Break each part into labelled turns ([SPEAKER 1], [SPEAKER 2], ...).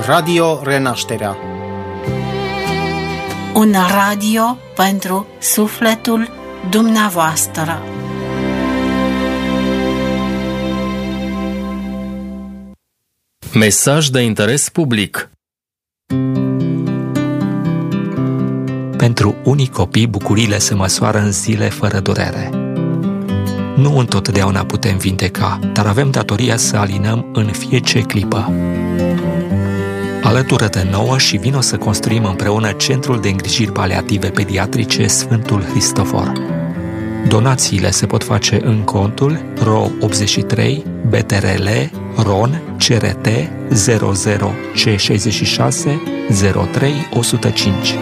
[SPEAKER 1] Radio Renașterea.
[SPEAKER 2] Un radio pentru sufletul dumneavoastră.
[SPEAKER 3] Mesaj de interes public.
[SPEAKER 4] Pentru unii copii, bucuriile se măsoară în zile fără durere. Nu întotdeauna putem vindeca, dar avem datoria să alinăm în fiecare clipă. Alătură-te nouă și vino să construim împreună Centrul de Îngrijiri Paliative Pediatrice Sfântul Hristofor. Donațiile se pot face în contul RO 83 BTRL RON CRT 00 C66 03 105.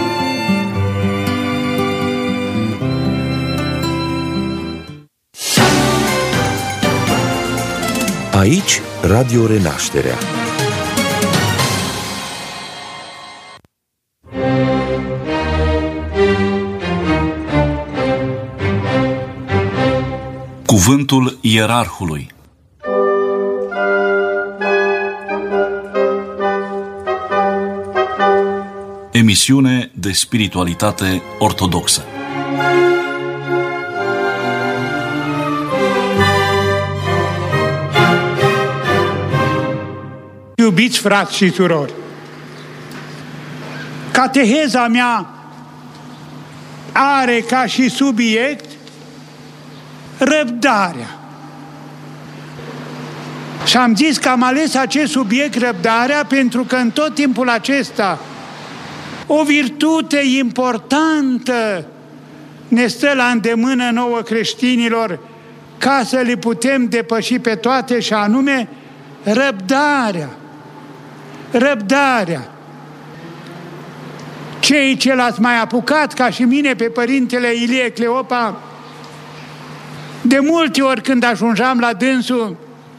[SPEAKER 5] Aici, Radio Renașterea.
[SPEAKER 6] Cuvântul Ierarhului. Emisiune de spiritualitate ortodoxă.
[SPEAKER 7] Iubiți frați și surori, cateheza mea are ca și subiect răbdarea. Și am zis că am ales acest subiect, răbdarea, pentru că în tot timpul acesta o virtute importantă ne stă la îndemână nouă creștinilor ca să le putem depăși pe toate, și anume răbdarea. Răbdarea. Cei ce l-ați mai apucat, ca și mine, pe Părintele Ilie Cleopa, de multe ori când ajungeam la dânsul,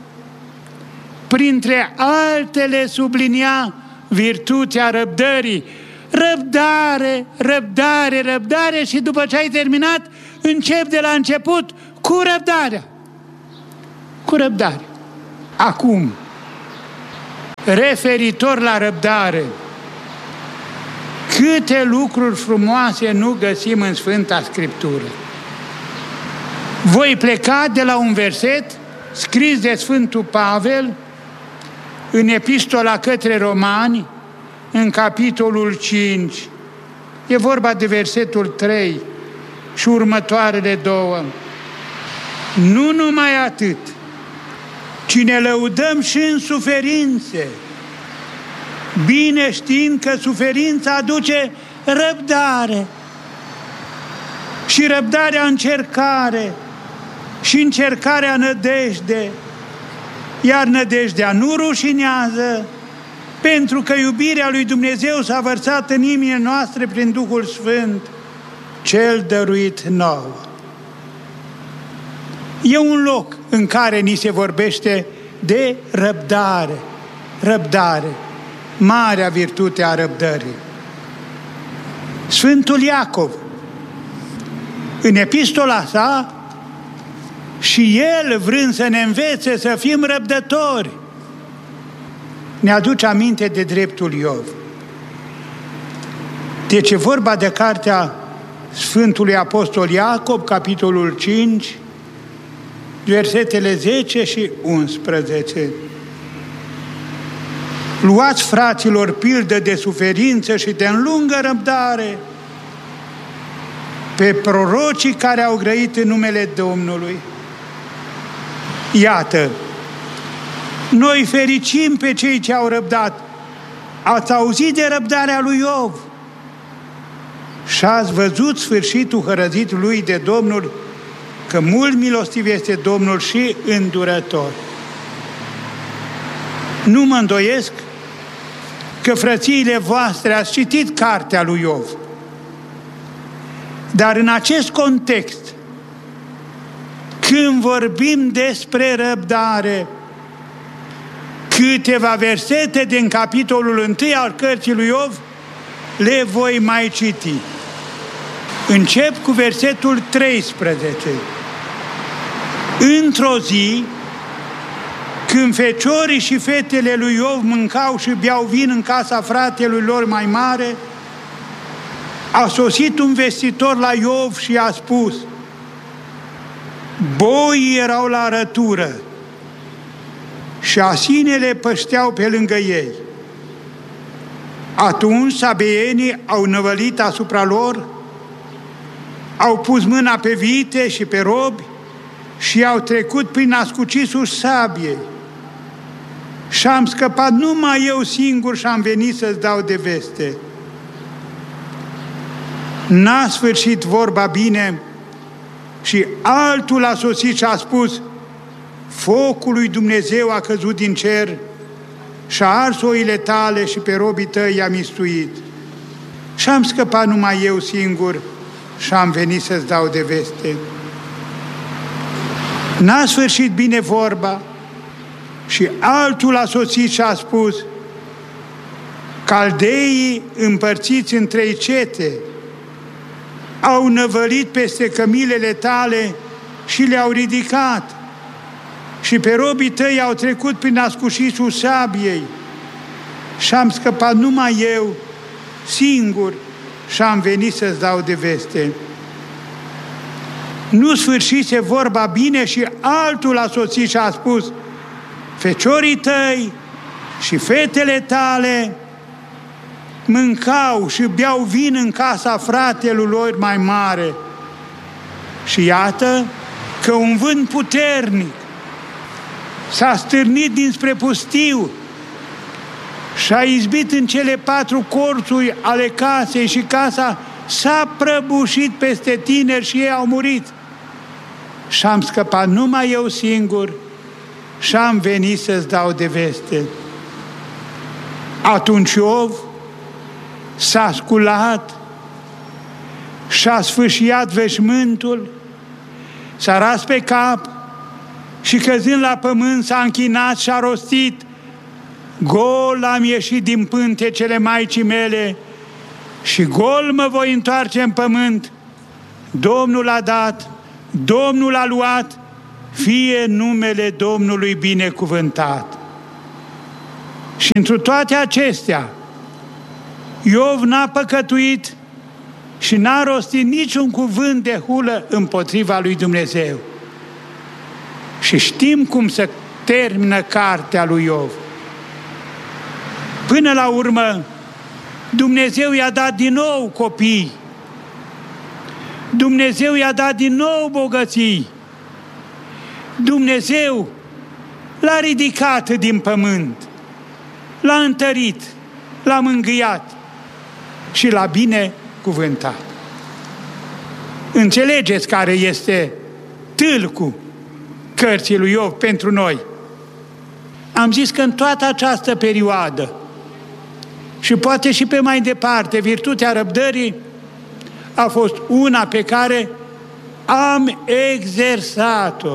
[SPEAKER 7] printre altele sublinia virtutea răbdării. Răbdare, răbdare, răbdare, și după ce ai terminat, încep de la început cu răbdarea. Cu răbdare. Acum, referitor la răbdare, câte lucruri frumoase nu găsim în Sfânta Scriptură. Voi pleca de la un verset scris de Sfântul Pavel în Epistola către Romani, în capitolul 5. E vorba de versetul 3 și următoarele două. Nu numai atât, ci ne lăudăm și în suferințe, bine știind că suferința aduce răbdare, și răbdarea încercare, și încercarea nădejde, iar nădejdea nu rușinează, pentru că iubirea lui Dumnezeu s-a vărsat în inimile noastre prin Duhul Sfânt, cel dăruit nouă. E un loc în care ni se vorbește de răbdare. Răbdare, marea virtute a răbdării. Sfântul Iacov, în epistola sa, și el, vrând să ne învețe să fim răbdători, ne aduce aminte de dreptul Iov. Deci e vorba de cartea Sfântului Apostol Iacov, capitolul 5, versetele 10 și 11. Luați, fraților, pildă de suferință și de înlungă răbdare pe prorocii care au grăit în numele Domnului. Iată, noi fericim pe cei ce au răbdat. Ați auzit de răbdarea lui Iov și ați văzut sfârșitul hărăzit lui de Domnul, că mult milostiv este Domnul și îndurător. Nu mă îndoiesc că frățiile voastre ați citit cartea lui Iov. Dar în acest context, când vorbim despre răbdare, câteva versete din capitolul 1 al cărții lui Iov le voi mai citi. Încep cu versetul 13. Într-o zi, Când feciorii și fetele lui Iov mâncau și beau vin în casa fratelui lor mai mare, a sosit un vestitor la Iov și i-a spus: boii erau la arătură și asinele pășteau pe lângă ei. Atunci sabeienii au năvălit asupra lor, au pus mâna pe vite și pe robi și i-au trecut prin ascuțisul sabiei. Și am scăpat numai eu singur și am venit să-ți dau de veste. N-a sfârșit vorba bine și altul a sosit și a spus: focul lui Dumnezeu a căzut din cer și a ars oile tale și pe robii tăi i-a mistuit. Și am scăpat numai eu singur și am venit să-ți dau de veste. N-a sfârșit bine vorba și altul a sosit și a spus: caldeii împărțiți în 3 cete au năvălit peste cămilele tale și le-au ridicat și pe robii tăi au trecut prin ascuțisul sabiei și am scăpat numai eu singur și am venit să-ți dau de veste. Nu sfârșise vorba bine și altul a sosit și a spus: feciorii tăi și fetele tale mâncau și beau vin în casa fratelui lor mai mare. Și iată că un vânt puternic s-a stârnit dinspre pustiu și a izbit în cele 4 corțuri ale casei și casa s-a prăbușit peste tineri și ei au murit. Și am scăpat numai eu singur și am venit să-ți dau de veste. Atunci Iov s-a sculat și-a sfâșiat veșmântul, s-a ras pe cap și căzând la pământ s-a închinat și a rostit: gol am ieșit din pântecele maicii mele și gol mă voi întoarce în pământ. Domnul a dat, Domnul a luat, fie numele Domnului binecuvântat. Și întru toate acestea, Iov n-a păcătuit și n-a rostit niciun cuvânt de hulă împotriva lui Dumnezeu. Și știm cum se termină cartea lui Iov. Până la urmă, Dumnezeu i-a dat din nou copii. Dumnezeu i-a dat din nou bogății. Dumnezeu l-a ridicat din pământ, l-a întărit, l-a mângâiat și l-a binecuvântat. Înțelegeți care este tâlcul cărții lui Iov pentru noi. Am zis că în toată această perioadă și poate și pe mai departe, virtutea răbdării a fost una pe care am exersat-o.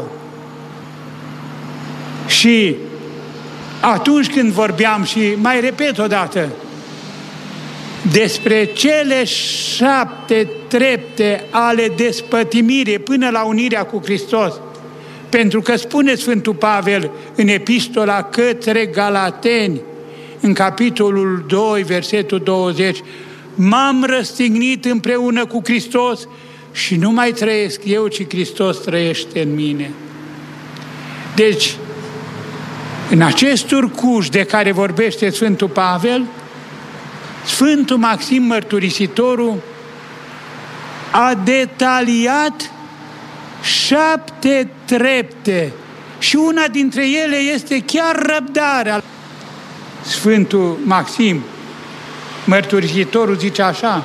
[SPEAKER 7] Și atunci când vorbeam, și mai repet odată, despre cele 7 trepte ale despătimirii până la unirea cu Hristos, pentru că spune Sfântul Pavel în epistola către Galateni, în capitolul 2, versetul 20, m-am răstignit împreună cu Hristos și nu mai trăiesc eu, ci Hristos trăiește în mine. Deci, în acest urcuș de care vorbește Sfântul Pavel, Sfântul Maxim Mărturisitorul a detaliat 7 trepte și una dintre ele este chiar răbdarea. Sfântul Maxim Mărturisitorul zice așa: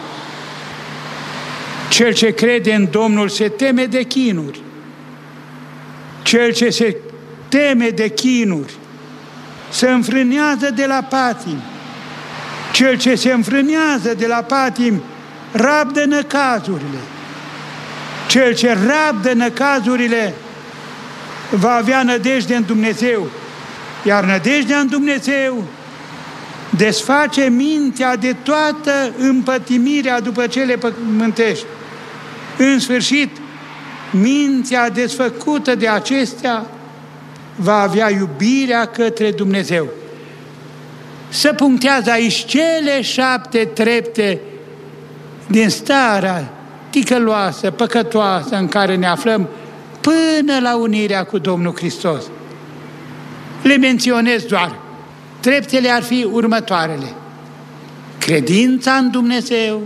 [SPEAKER 7] cel ce crede în Domnul se teme de chinuri. Cel ce se teme de chinuri se înfrânează de la patimi. Cel ce se înfrânează de la patimi rabdă năcazurile. Cel ce rabdă năcazurile va avea nădejde în Dumnezeu, iar nădejdea în Dumnezeu desface mintea de toată împătimirea după cele pământești. În sfârșit, mintea desfăcută de acestea va avea iubirea către Dumnezeu. Se punctează aici cele 7 trepte din starea ticăloasă, păcătoasă în care ne aflăm până la unirea cu Domnul Hristos. Le menționez doar. Treptele ar fi următoarele. Credința în Dumnezeu.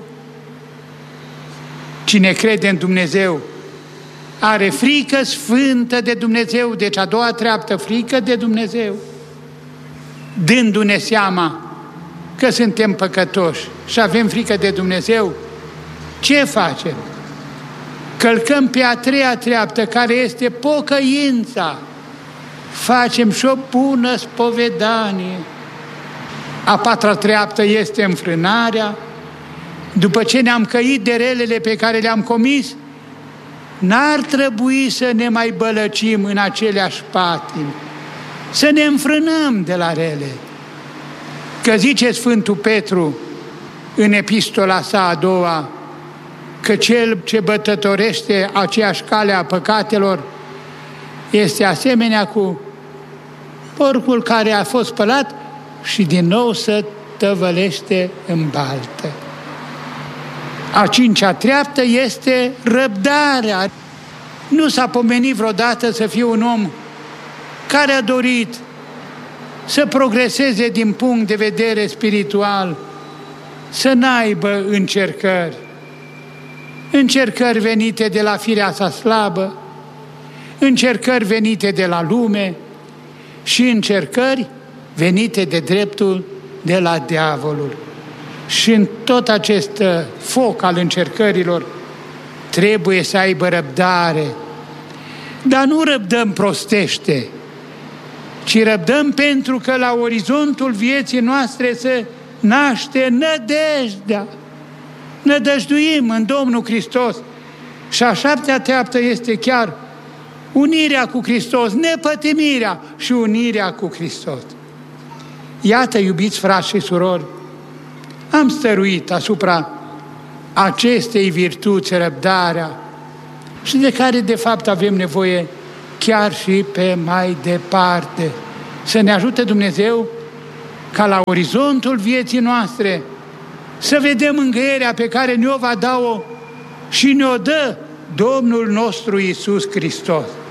[SPEAKER 7] Cine crede în Dumnezeu are frică sfântă de Dumnezeu, deci a doua treaptă, frică de Dumnezeu, dându-ne seama că suntem păcătoși și avem frică de Dumnezeu, ce facem? Călcăm pe a treia treaptă, care este pocăința. Facem și o bună spovedanie. A patra treaptă este înfrânarea. După ce ne-am căit de relele pe care le-am comis, n-ar trebui să ne mai bălăcim în aceleași patimi, să ne înfrânăm de la rele. Că zice Sfântul Petru în epistola sa a doua, că cel ce bătătorește aceeași cale a păcatelor este asemenea cu porcul care a fost spălat și din nou se tăvălește în baltă. A cincea treaptă este răbdarea. Nu s-a pomenit vreodată să fie un om care a dorit să progreseze din punct de vedere spiritual, să n-aibă încercări. Încercări venite de la firea sa slabă, încercări venite de la lume și încercări venite de dreptul de la diavolul. Și în tot acest foc al încercărilor trebuie să aibă răbdare. Dar nu răbdăm prostește, ci răbdăm pentru că la orizontul vieții noastre se naște nădejdea. Nădăjduim în Domnul Hristos. Și a șaptea treaptă este chiar unirea cu Hristos, nepătimirea și unirea cu Hristos. Iată, iubiți frați și surori, am stăruit asupra acestei virtuți, răbdarea, și de care de fapt avem nevoie chiar și pe mai departe. Să ne ajute Dumnezeu ca la orizontul vieții noastre să vedem mângâierea pe care ne-o va da-o și ne-o dă Domnul nostru Iisus Hristos.